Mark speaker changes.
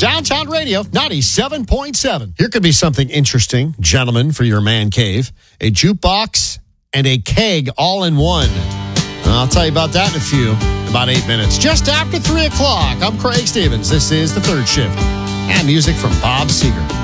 Speaker 1: Downtown Radio 97.7. Here could be something interesting, gentlemen, for your man cave. A jukebox and a keg all in one. I'll tell you about that in about 8 minutes. Just after 3 o'clock, I'm Craig Stevens. This is The Third Shift. And music from Bob Seger.